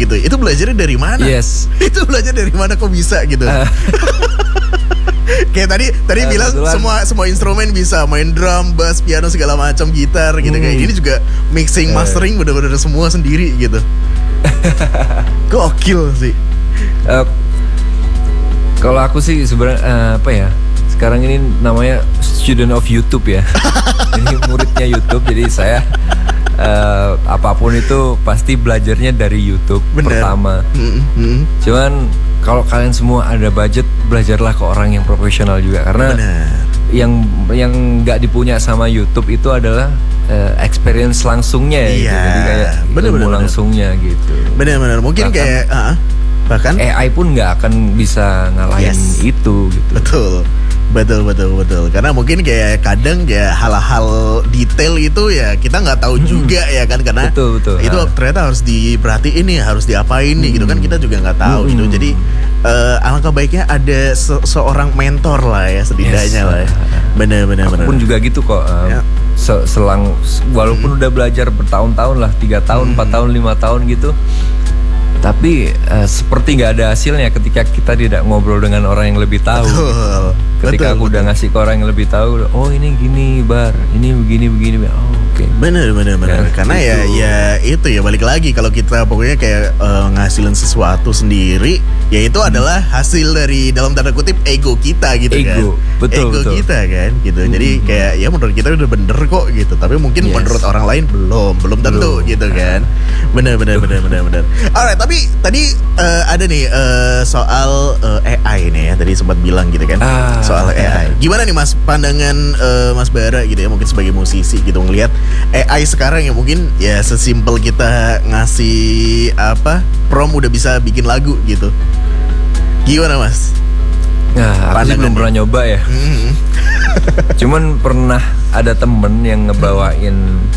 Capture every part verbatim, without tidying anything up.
gitu. Itu belajarnya dari mana? Yes. Itu belajar dari mana kok bisa gitu? Uh. Kayak tadi tadi uh, bilang kebetulan. semua semua instrumen bisa, main drum, bass, piano segala macam, gitar gitu. Hmm. Kayak ini juga mixing, mastering uh. bener-bener semua sendiri gitu. Gokil sih. Uh, kalau aku sih sebenarnya uh, apa ya? Sekarang ini namanya student of YouTube ya. Ini muridnya YouTube, jadi saya uh, apapun itu pasti belajarnya dari YouTube. Bener. Pertama. Mm-hmm. Cuman kalau kalian semua ada budget, belajarlah ke orang yang profesional juga, karena bener. yang yang nggak dipunya sama YouTube itu adalah uh, experience langsungnya ya. Iya. Gitu. Jadi kayak bener, ilmu bener, langsungnya bener. Gitu. Benar-benar mungkin bahkan, kayak uh, bahkan A I pun nggak akan bisa ngalahin yes. itu gitu. Betul. Betul betul betul karena mungkin kayak kadang ya hal-hal detail itu ya kita nggak tahu hmm. juga ya kan, karena betul, betul, itu ha. ternyata harus diperhatiin nih, harus diapain nih hmm. gitu kan, kita juga nggak tahu hmm. gitu. Jadi uh, alangkah baiknya ada se- seorang mentor lah ya setidaknya yes. lah ya. Benar-benar benar. Pun juga gitu kok um, ya. Selang walaupun hmm. udah belajar bertahun-tahun lah, tiga tahun, empat hmm. tahun, lima tahun gitu. Tapi uh, seperti nggak ada hasilnya ketika kita tidak ngobrol dengan orang yang lebih tahu. Betul. Ketika betul, aku betul. udah ngasih ke orang yang lebih tahu, oh ini gini bar, ini begini begini. Oh oke. Okay. Bener bener bener. Ya, karena itu. ya ya itu ya balik lagi kalau kita pokoknya kayak uh, ngasilin sesuatu sendiri, ya itu hmm. adalah hasil dari dalam tanda kutip ego kita gitu ego. kan. Ego. Betul. Ego betul. kita kan gitu. Hmm. Jadi kayak ya menurut kita udah bener kok gitu. Tapi mungkin yes. menurut orang lain belum belum tentu belum. gitu kan. Bener bener bener bener bener. Alright, tapi tadi uh, ada nih uh, soal uh, A I nih ya, tadi sempat bilang gitu kan ah, soal A I. Gimana nih Mas pandangan uh, Mas Bara gitu ya, mungkin sebagai musisi gitu ngelihat A I sekarang ya, mungkin ya sesimpel kita ngasih apa prompt udah bisa bikin lagu gitu. Gimana Mas? Nah, aku sih belum pernah nyoba ya. Mm-hmm. Cuman pernah ada temen yang ngebawain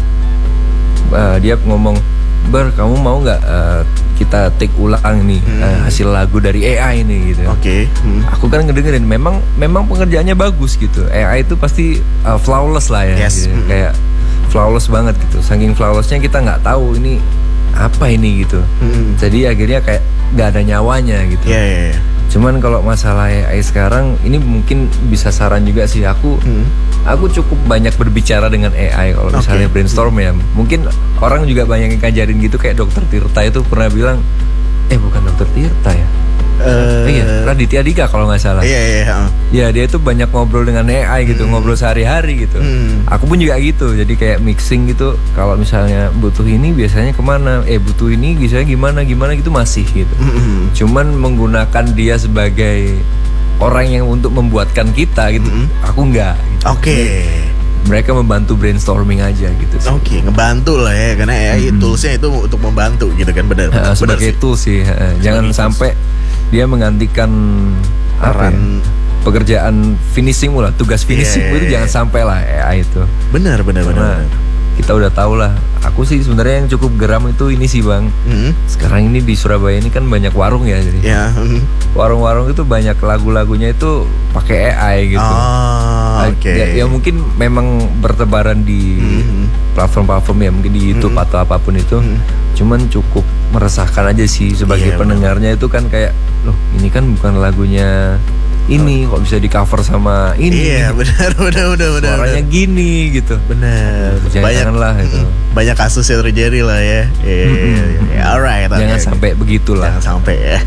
uh, dia ngomong, Bar, kamu mau nggak uh, kita take ulang nih hmm. uh, hasil lagu dari A I nih gitu. Oke. Okay. Hmm. Aku kan ngedengerin, memang memang pengerjaannya bagus gitu. A I itu pasti uh, flawless lah ya. Yes. Gitu. Hmm. Kayak flawless banget gitu. Saking flawlessnya kita nggak tahu ini apa ini gitu. Hmm. Jadi akhirnya kayak nggak ada nyawanya gitu. Yeah, yeah, yeah. Cuman kalau masalah A I sekarang ini mungkin bisa saran juga sih aku. Hmm. Aku cukup banyak berbicara dengan A I kalau misalnya okay. brainstorm ya. Mungkin orang juga banyak yang ngajarin gitu, kayak Dokter Tirta itu pernah bilang, eh bukan Dokter Tirta ya. Uh, iya, Raditya Dika kalau nggak salah. Iya iya. Uh. Ya dia itu banyak ngobrol dengan A I gitu, hmm. ngobrol sehari-hari gitu. Hmm. Aku pun juga gitu, jadi kayak mixing gitu. Kalau misalnya butuh ini biasanya kemana? Eh butuh ini biasanya gimana gimana gitu masih gitu. Hmm. Cuman menggunakan dia sebagai orang yang untuk membuatkan kita gitu, mm-hmm. aku enggak gitu. Oke. Okay. Mereka membantu brainstorming aja gitu. Oke, okay, ngebantu lah ya, karena A I mm-hmm. toolsnya itu untuk membantu gitu kan, benar. Uh, sebagai tool sih, uh, jangan sebagai sampai tools. Dia menggantikan apa ya, pekerjaan finishing lah, tugas finishing yeah, itu yeah, jangan yeah. sampai lah A I itu. Benar, benar, benar. Kita udah tahu lah. Aku sih sebenarnya yang cukup geram itu ini sih Bang. Mm-hmm. Sekarang ini di Surabaya ini kan banyak warung ya, jadi yeah. mm-hmm. warung-warung itu banyak lagu-lagunya itu pakai A I gitu. Oh, oke. Okay. Ya, ya mungkin memang bertebaran di mm-hmm. platform-platform ya, mungkin di YouTube mm-hmm. atau apapun itu. Mm-hmm. Cuman cukup meresahkan aja sih sebagai yeah, pendengarnya bener. Itu kan kayak, loh ini kan bukan lagunya ini, kok bisa di cover sama ini. Iya benar benar benar benar. Suaranya benar. Gini gitu. Benar. Banyak lah itu. Banyak kasus yang terjadi lah ya. Yeah, mm-hmm. yeah, alright. Jangan okay. sampai begitulah. Jangan sampai ya.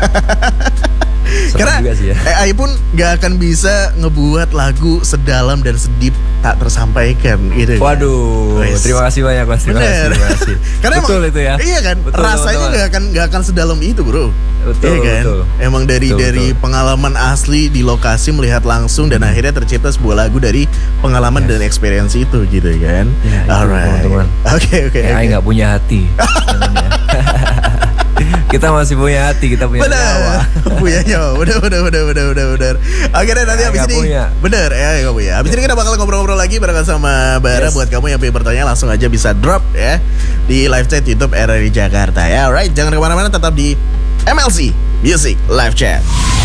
Karena sih ya. A I pun gak akan bisa ngebuat lagu sedalam dan sedip tak tersampaikan gitu. Waduh, kan? Terima kasih banyak Mas. Terima kasih, terima kasih. Karena betul emang, itu ya. Iya kan, betul, rasanya gak akan gak akan sedalam itu bro. Betul, iya kan? betul. Emang dari betul, dari betul. pengalaman asli di lokasi melihat langsung dan akhirnya tercipta sebuah lagu dari pengalaman yes. dan experience itu gitu kan. Ya, alright. Oke oke. A I nggak punya hati. Kita masih punya hati, kita punya bener. nyawa. Punya nyawa, bener bener bener bener bener bener. Akhirnya nanti ya, abis ini punya. Bener ya nggak punya. Abis ini kita bakal ngobrol-ngobrol lagi bareng sama Bara. Yes. Buat kamu yang pengen bertanya langsung aja bisa drop ya di live chat YouTube R R I Jakarta ya. Alright, jangan kemana-mana, tetap di M L C Music Live Chat.